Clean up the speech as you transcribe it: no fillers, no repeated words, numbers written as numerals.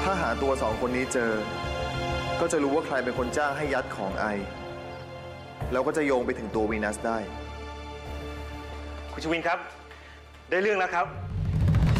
ถ้าหาตัว2 คนนี้เจอก็จะรู้ว่าใครเป็นคนจ้างให้ยัดของไอแล้วก็จะโยงไปถึงตัววีนัสได้คุณชวินครับได้เรื่องแล้วครับ